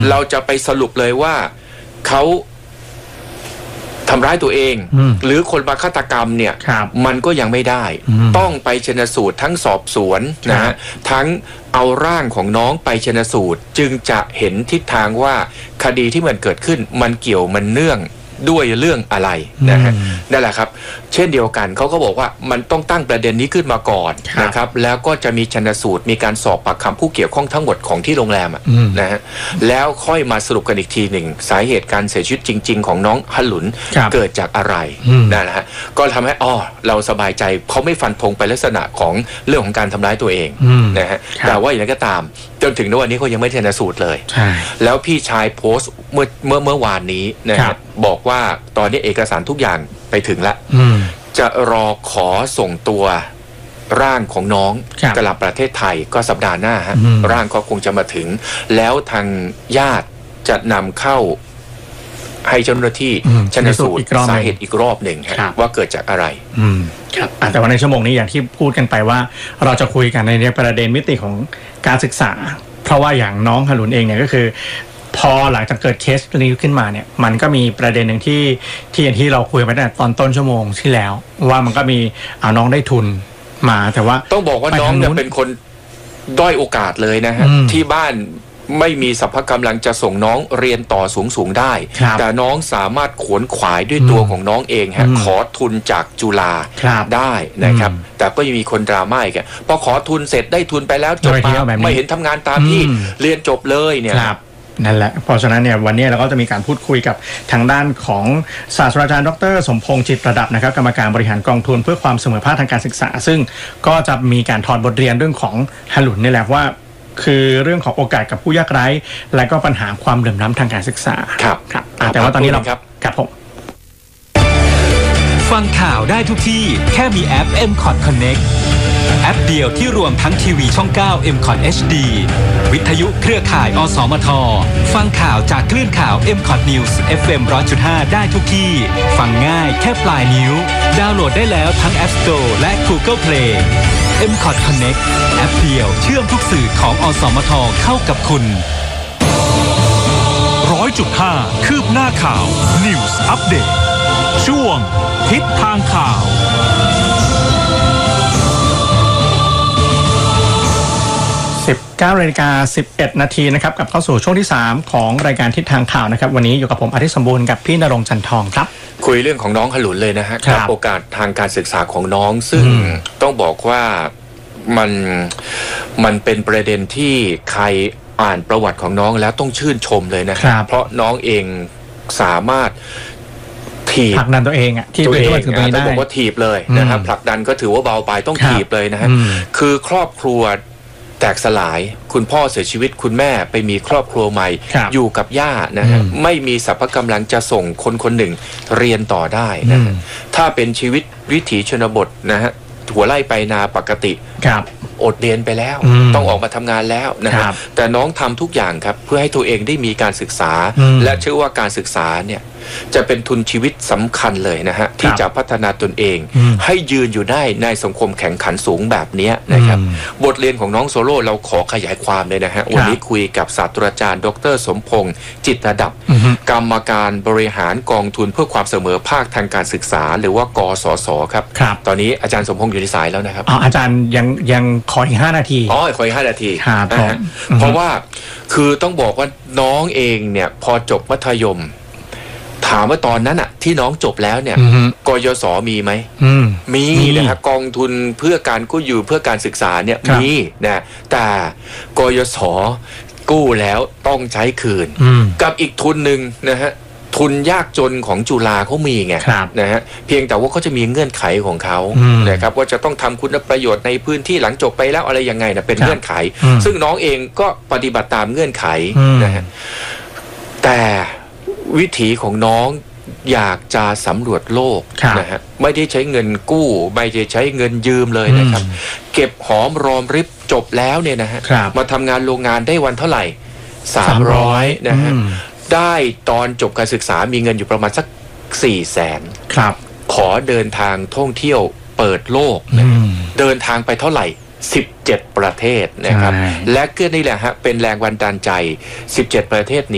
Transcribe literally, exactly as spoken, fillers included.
เราจะไปสรุปเลยว่าเขาทำร้ายตัวเองหรือคนมาฆาตกรรมเนี่ยมันก็ยังไม่ได้ต้องไปชันสูตรทั้งสอบสวนนะฮะทั้งเอาร่างของน้องไปชันสูตรจึงจะเห็นทิศทางว่าคดีที่มันเกิดขึ้นมันเกี่ยวมันเนื่องด้วยเรื่องอะไรนะฮะนั่นแหละครับเช่นเดียวกันเขาก็บอกว่ามันต้องตั้งประเด็นนี้ขึ้นมาก่อนนะครับแล้วก็จะมีชันสูตรมีการสอบปากคำผู้เกี่ยวข้องทั้งหมดของที่โรงแรมนะฮะแล้วค่อยมาสรุปกันอีกทีหนึ่งสาเหตุการเสียชีวิตจริงๆของน้องฮัลลุนเกิดจากอะไรนะฮะก็ทำให้อ๋อเราสบายใจเขาไม่ฟันธงไปลักษณะของเรื่องของการทำร้ายตัวเองนะฮะแต่ว่าอย่างไรก็ตามจนถึงวันนี้เขายังไม่ชันสูตรเลยแล้วพี่ชายโพสต์เมื่อเมื่อเมื่อวานนี้นะฮะบอกว่าตอนนี้เอกสารทุกอย่างไปถึงแล้วจะรอขอส่งตัวร่างของน้องกลับประเทศไทยก็สัปดาห์หน้าฮะร่างก็คงจะมาถึงแล้วทางญาติจะนำเข้าให้เจ้าหน้าที่ชันสูตรสาเหตุอีกรอบหนึ่งว่าเกิดจากอะไรครับแต่ว่าในชั่วโมงนี้อย่างที่พูดกันไปว่าเราจะคุยกันในประเด็นมิติของการศึกษาเพราะว่าอย่างน้องฮัลลุนเองเนี่ยก็คือพอหลังจากเกิดเคสนี้ขึ้นมาเนี่ยมันก็มีประเด็นหนึ่งที่ที่อย่างที่เราคุยไปตั้งแต่ตอนต้นชั่วโมงที่แล้วว่ามันก็มีเอาน้องได้ทุนมาแต่ว่าต้องบอกว่าน้องเนี่ยเป็นคนด้อยโอกาสเลยนะฮะที่บ้านไม่มีสรรพกำลังจะส่งน้องเรียนต่อสูงสูงได้แต่น้องสามารถขวนขวายด้วยตัวของน้องเองฮะขอทุนจากจุฬาได้นะครับแต่ก็ยังมีคนดราม่าอีกพอขอทุนเสร็จได้ทุนไปแล้วจบมาไม่เห็นทำงานตามที่เรียนจบเลยเนี่ยนั่นแหละเพราะฉะนั้นเนี่ยวันนี้เราก็จะมีการพูดคุยกับทางด้านของศาสตราจารย์ดรสมพงษ์จิตระดับนะครับกรรมการบริหารกองทุนเพื่อความเสมอภาคทางการศึกษาซึ่งก็จะมีการถอดบทเรียนเรื่องของฮัลลุนนี่แหละว่าคือเรื่องของโอกาสกับผู้ยากไร้และก็ปัญหาความเหลื่อมล้ำทางการศึกษาครับครับแต่ว่าตอนนี้เราครับครับผมฟังข่าวได้ทุกที่แค่มีแอป เอ็ม คอท Connect แอปเดียวที่รวมทั้งทีวีช่องเก้า เอ็ม คอท เอช ดี วิทยุเครือข่ายอสมทฟังข่าวจากคลื่นข่าว เอ็ม คอท News เอฟ เอ็ม หนึ่งร้อยจุดห้า ได้ทุกที่ฟังง่ายแค่ปลายนิ้วดาวน์โหลดได้แล้วทั้ง App Store และ Google Play เอ็ม คอท Connect แอปเดียวเชื่อมทุกสื่อของอสมทเข้ากับคุณหนึ่งร้อยจุดห้า คืบหน้าข่าว News Update ช่วงทิศทางข่าวสิบเก้านาฬิกาสิบเอ็ดนาทีนะครับกับเข้าสู่ช่วงที่สามของรายการทิศทางข่าวนะครับวันนี้อยู่กับผมอาทิตย์สมบูรณ์กับพี่ณรงค์จันทองครับคุยเรื่องของน้องฮัลลุนเลยนะฮะกับโอกาสทางการศึกษาของน้องซึ่งต้องบอกว่ามันมันเป็นประเด็นที่ใครอ่านประวัติของน้องแล้วต้องชื่นชมเลยนะครับเพราะน้องเองสามารถถีบผลักดันตัวเองอ่ะที่ตัวเองต้องบอกว่าถีบเลยนะครับผลักดันก็ถือว่าเบาไปต้องถีบเลยนะฮะคือครอบครัวแตกสลายคุณพ่อเสียชีวิตคุณแม่ไปมีครอบครัวใหม่อยู่กับย่านะฮะไม่มีสรรพกำลังจะส่งคนคนหนึ่งเรียนต่อได้นะถ้าเป็นชีวิตวิถีชนบทนะฮะหัวไล่ไปนาปกติอดเรียนไปแล้วต้องออกมาทำงานแล้วนะครับแต่น้องทำทุกอย่างครับเพื่อให้ตัวเองได้มีการศึกษาและเชื่อว่าการศึกษาเนี่ยจะเป็นทุนชีวิตสำคัญเลยนะฮะที่จะพัฒนาตนเองให้ยืนอยู่ได้ในสังคมแข่งขันสูงแบบนี้นะครับบทเรียนของน้องโซโล่เราขอขยายความเลยนะฮะวันนี้คุยกับศาสตราจารย์ดรสมพงษ์จิตระดับกรรมการบริหารกองทุนเพื่อความเสมอภาคทางการศึกษาหรือว่ากสศครับตอนนี้อาจารย์สมพงษ์อยู่ในสายแล้วนะครับอ๋ออาจารย์ยังยังขออีกห้านาทีอ๋อขออีกห้านาทีนะฮะเพราะว่าคือต้องบอกว่าน้องเองเนี่ยพอจบมัธยมถามว่าตอนนั้นอะที่น้องจบแล้วเนี่ยกยศมีไหมมีนะครับกองทุนเพื่อการกู้ยืมเพื่อการศึกษาเนี่ยมีนะแต่กยศกู้แล้วต้องใช้คืนกับอีกทุนหนึ่งนะฮะทุนยากจนของจุฬาเขามีไงนะฮะเพียงแต่ว่าเขาจะมีเงื่อนไขของเขานะครับว่าจะต้องทำคุณประโยชน์ในพื้นที่หลังจบไปแล้วอะไรยังไงนะเป็นเงื่อนไขซึ่งน้องเองก็ปฏิบัติตามเงื่อนไขนะฮะแต่วิถีของน้องอยากจะสำรวจโลกนะฮะไม่ได้ใช้เงินกู้ไม่ได้ใช้เงินยืมเลยนะครับเก็บหอมรอมริบจบแล้วเนี่ยนะฮะมาทำงานโรงงานได้วันเท่าไหร่สามร้อยนะฮะได้ตอนจบการศึกษามีเงินอยู่ประมาณสักสี่แสนครับขอเดินทางท่องเที่ยวเปิดโลกนะเดินทางไปเท่าไหร่สิบเจ็ดประเทศนะครับและก็นี่แหละฮะเป็นแรงบันดาลใจสิบเจ็ดประเทศนี้